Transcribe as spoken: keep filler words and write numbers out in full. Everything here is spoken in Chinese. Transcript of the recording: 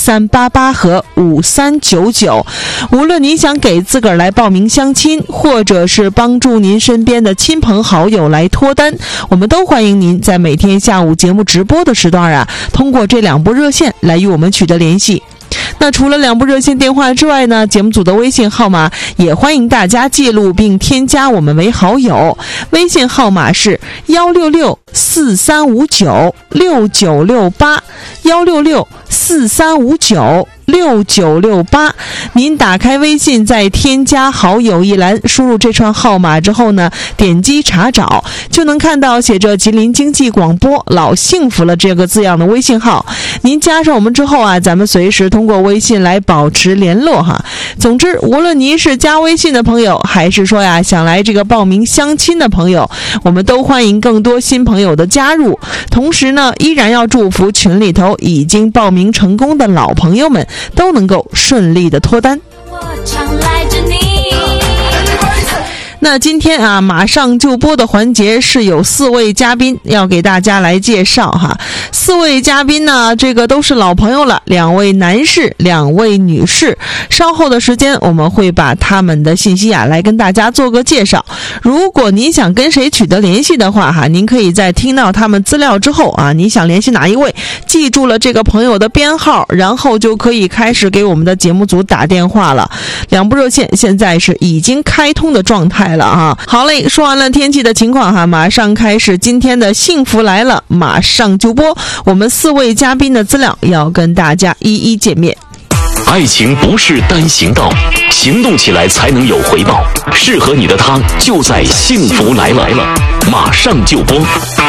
三八八和五三九九。无论您想给自个儿来报名相亲，或者是帮助您身边的亲朋好友来脱单，我们都欢迎您在每天下午节目直播的时段啊，通过这两部热线来与我们取得联系。那除了两部热线电话之外呢，节目组的微信号码也欢迎大家记录并添加我们为好友，微信号码是幺六六四三五九六九六八，幺六六四三五九六九六八。您打开微信，在添加好友一栏输入这串号码之后呢，点击查找，就能看到写着吉林经济广播老幸福了这个字样的微信号。您加上我们之后啊，咱们随时通过微信来保持联络哈。总之，无论您是加微信的朋友，还是说呀想来这个报名相亲的朋友，我们都欢迎更多新朋友的加入。同时呢，依然要祝福群里头已经报名成功的老朋友们都能够顺利的脱单。 我常赖着你。 那今天啊，马上就播的环节是有四位嘉宾要给大家来介绍哈。四位嘉宾呢，这个都是老朋友了，两位男士，两位女士。稍后的时间我们会把他们的信息啊来跟大家做个介绍。如果您想跟谁取得联系的话哈，您可以在听到他们资料之后啊，你想联系哪一位，记住了这个朋友的编号，然后就可以开始给我们的节目组打电话了。两部热线现在是已经开通的状态了啊。好嘞，说完了天气的情况哈，马上开始今天的幸福来了，马上就播。我们四位嘉宾的资料要跟大家一一见面。 爱情不是单行道，行动起来才能有回报。适合你的他就在幸福来了，马上就播。